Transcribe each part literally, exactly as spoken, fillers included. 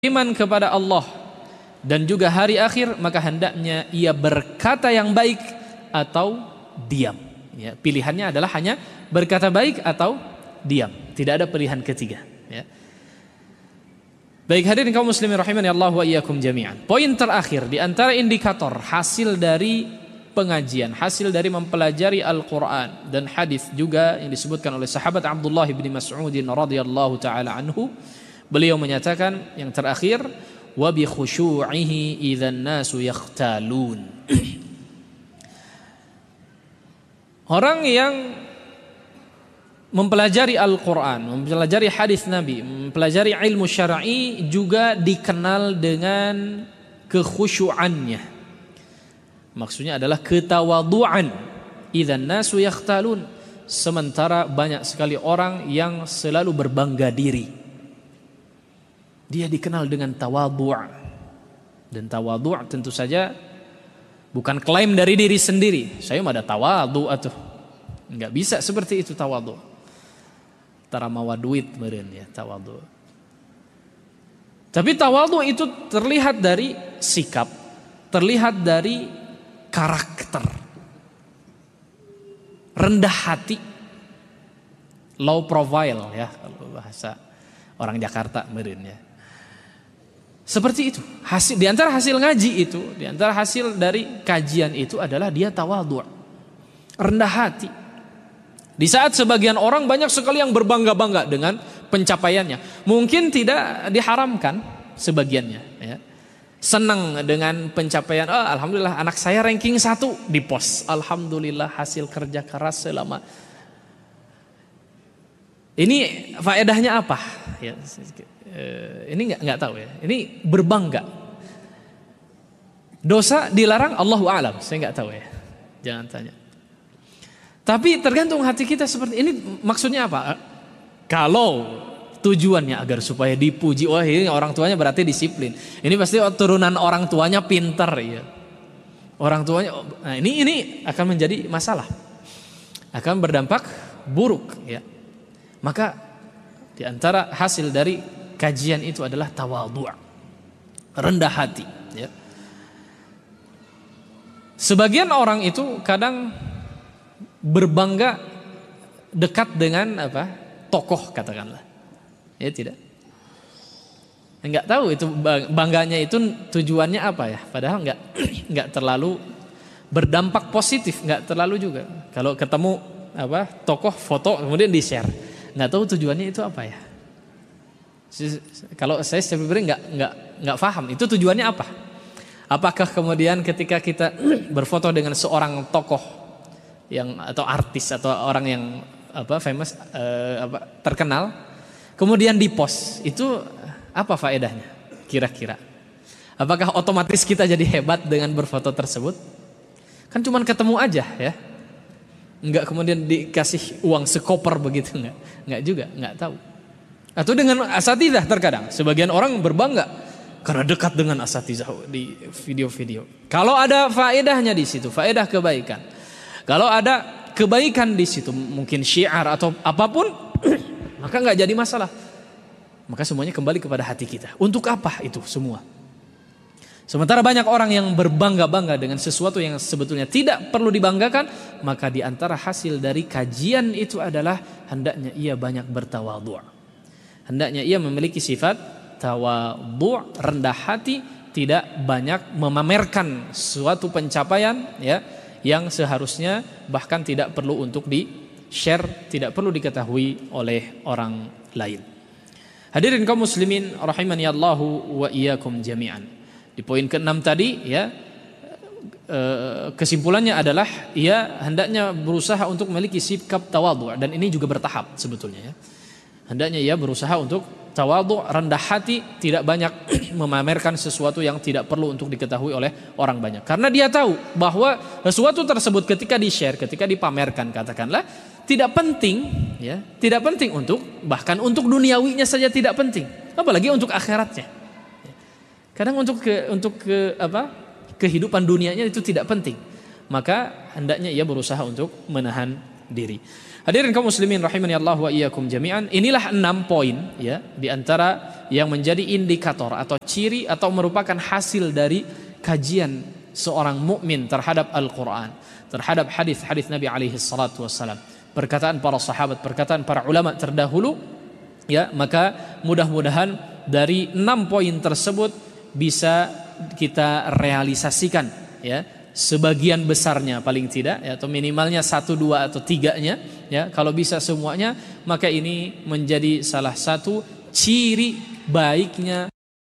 beriman kepada Allah dan juga hari akhir, maka hendaknya ia berkata yang baik atau diam. Ya, pilihannya adalah hanya berkata baik atau diam. Tidak ada pilihan ketiga. Ya. Baik, hadirin kaum muslimin rahimani Allah wa iyyakum jami'an. Poin terakhir di antara indikator hasil dari pengajian, hasil dari mempelajari Al-Quran dan hadis juga yang disebutkan oleh sahabat Abdullah bin Mas'ud radhiyallahu taala anhu. Beliau menyatakan yang terakhir, wa bi khusyu'ihi idzan nasu yakhtalun. Orang yang mempelajari Al-Quran, mempelajari hadis Nabi, mempelajari ilmu syar'i juga dikenal dengan kekhusyu'annya. Maksudnya adalah ketawadu'an. Idzan nasu yakhtalun. Sementara banyak sekali orang yang selalu berbangga diri. Dia dikenal dengan tawadhu'. Dan tawadhu' tentu saja bukan klaim dari diri sendiri. Saya mah ada tawadhu' atuh. Enggak bisa seperti itu tawadhu'. Tara mawa duit meureun ya tawadhu'. Tapi tawadhu' itu terlihat dari sikap, terlihat dari karakter. Rendah hati, low profile ya kalau bahasa orang Jakarta meureun ya. Seperti itu. Hasil di antara hasil ngaji itu, di antara hasil dari kajian itu adalah dia tawadhu', rendah hati. Di saat sebagian orang banyak sekali yang berbangga-bangga dengan pencapaiannya, mungkin tidak diharamkan sebagiannya. Ya. Senang dengan pencapaian. Oh, alhamdulillah anak saya ranking satu di pos. Alhamdulillah hasil kerja keras selama. Ini faedahnya apa? Ya, ini nggak nggak tahu ya. Ini berbangga. Dosa dilarang, Allahu a'lam. Saya nggak tahu ya. Jangan tanya. Tapi tergantung hati kita seperti ini. Maksudnya apa? Kalau tujuannya agar supaya dipuji, oh ini orang tuanya berarti disiplin. Ini pasti turunan orang tuanya pintar ya. Orang tuanya, nah ini ini akan menjadi masalah. Akan berdampak buruk ya. Maka di antara hasil dari kajian itu adalah tawadhu', rendah hati ya. Sebagian orang itu kadang berbangga dekat dengan apa? Tokoh katakanlah. Ya tidak. Enggak tahu itu bangganya itu tujuannya apa ya? Padahal enggak enggak terlalu berdampak positif, enggak terlalu juga. Kalau ketemu apa? Tokoh foto kemudian di-share. Nggak tahu tujuannya itu apa ya. Kalau saya sebenarnya nggak nggak nggak paham itu tujuannya apa. Apakah kemudian ketika kita berfoto dengan seorang tokoh yang atau artis atau orang yang apa famous eh, apa terkenal, kemudian dipost itu apa faedahnya? Kira-kira? Apakah otomatis kita jadi hebat dengan berfoto tersebut? Kan cuman ketemu aja ya. Enggak kemudian dikasih uang sekoper begitu, enggak. Enggak juga, enggak tahu. Atau dengan asatidzah terkadang sebagian orang berbangga karena dekat dengan asatidzah di video-video. Kalau ada faedahnya di situ, faedah kebaikan. Kalau ada kebaikan di situ, mungkin syiar atau apapun, maka enggak jadi masalah. Maka semuanya kembali kepada hati kita. Untuk apa itu semua? Sementara banyak orang yang berbangga-bangga dengan sesuatu yang sebetulnya tidak perlu dibanggakan, maka di antara hasil dari kajian itu adalah hendaknya ia banyak bertawadhu'. Hendaknya ia memiliki sifat tawadhu', rendah hati, tidak banyak memamerkan suatu pencapaian ya yang seharusnya bahkan tidak perlu untuk di-share, tidak perlu diketahui oleh orang lain. Hadirin kaum muslimin rahimani Allahu wa iyyakum jami'an. Di poin keenam tadi ya kesimpulannya adalah ia hendaknya berusaha untuk memiliki sikap tawadhu', dan ini juga bertahap sebetulnya ya. Hendaknya ia berusaha untuk tawadhu', rendah hati, tidak banyak memamerkan sesuatu yang tidak perlu untuk diketahui oleh orang banyak. Karena dia tahu bahwa sesuatu tersebut ketika di-share, ketika dipamerkan katakanlah tidak penting ya, tidak penting untuk bahkan untuk duniawinya saja tidak penting, apalagi untuk akhiratnya. Kadang untuk ke untuk ke apa kehidupan dunianya itu tidak penting, maka hendaknya ia berusaha untuk menahan diri. Hadirin kaum muslimin rahimani Allah wa iyyakum jami'an. Inilah enam poin ya di antara yang menjadi indikator atau ciri atau merupakan hasil dari kajian seorang mukmin terhadap Al-Qur'an, terhadap hadis-hadis Nabi alaihi salatu wassalam, perkataan para sahabat, perkataan para ulama terdahulu ya. Maka mudah-mudahan dari enam poin tersebut bisa kita realisasikan ya, sebagian besarnya paling tidak ya, atau minimalnya satu dua atau tiganya ya. Kalau bisa semuanya, maka ini menjadi salah satu ciri baiknya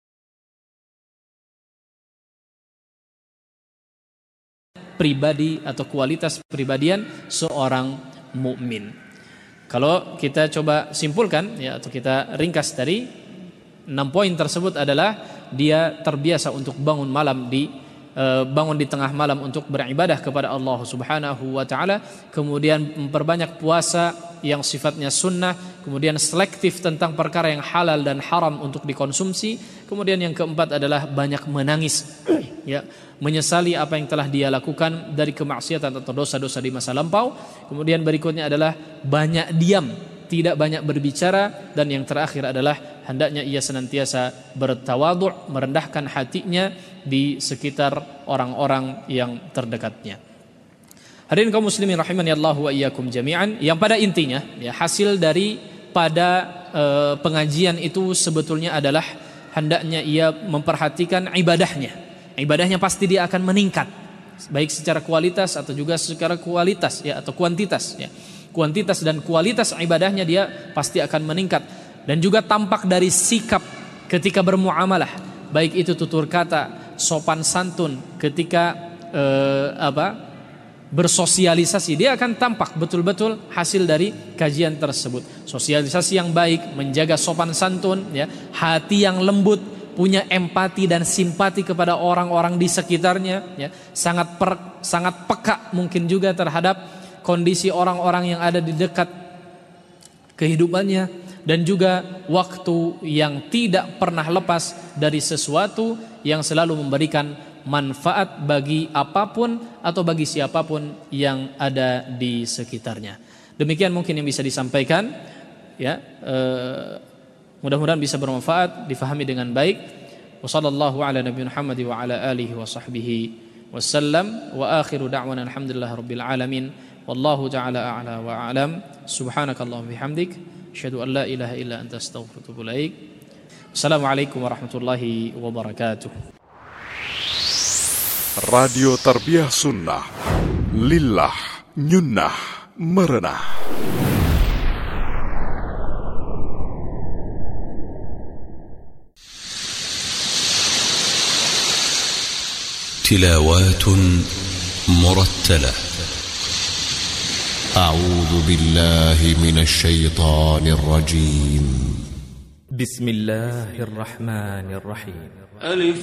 pribadi atau kualitas kepribadian seorang mukmin. Kalau kita coba simpulkan ya, atau kita ringkas dari enam poin tersebut adalah dia terbiasa untuk bangun malam di e, bangun di tengah malam untuk beribadah kepada Allah Subhanahu wa taala, kemudian memperbanyak puasa yang sifatnya sunnah, kemudian selektif tentang perkara yang halal dan haram untuk dikonsumsi, kemudian yang keempat adalah banyak menangis ya, menyesali apa yang telah dia lakukan dari kemaksiatan atau dosa-dosa di masa lampau, kemudian berikutnya adalah banyak diam, tidak banyak berbicara, dan yang terakhir adalah hendaknya ia senantiasa bertawadhu', merendahkan hatinya di sekitar orang-orang yang terdekatnya. Hadirin kaum muslimin rahimani Allah wa iyyakum jami'an, yang pada intinya ya, hasil dari pada e, pengajian itu sebetulnya adalah hendaknya ia memperhatikan ibadahnya. Ibadahnya pasti dia akan meningkat, baik secara kualitas atau juga secara kualitas ya, atau kuantitas ya. Kuantitas dan kualitas ibadahnya dia pasti akan meningkat, dan juga tampak dari sikap ketika bermuamalah, baik itu tutur kata, sopan santun ketika eh, apa bersosialisasi, dia akan tampak betul-betul hasil dari kajian tersebut. Sosialisasi yang baik, menjaga sopan santun ya, hati yang lembut, punya empati dan simpati kepada orang-orang di sekitarnya ya, sangat per, sangat peka mungkin juga terhadap kondisi orang-orang yang ada di dekat kehidupannya, dan juga waktu yang tidak pernah lepas dari sesuatu yang selalu memberikan manfaat bagi apapun atau bagi siapapun yang ada di sekitarnya. Demikian mungkin yang bisa disampaikan ya, e, mudah-mudahan bisa bermanfaat, difahami dengan baik. Wassallallahu ala nabiyina Muhammad wa ala alihi wa sahbihi wasallam, wa akhiru da'wana alhamdulillahi rabbil alamin. Wallahu ta'ala a'la wa a'lam. Subhanakallahumma bihamdik, asyhadu an la ilaha illa anta astaghfiruka wa atubu ilaik. Assalamualaikum warahmatullahi wabarakatuh. Radio Tarbiyah Sunnah, lillah nyunnah merenah. تلاوات مرتلة. أعوذ بالله من الشيطان الرجيم. بسم الله الرحمن الرحيم. ألف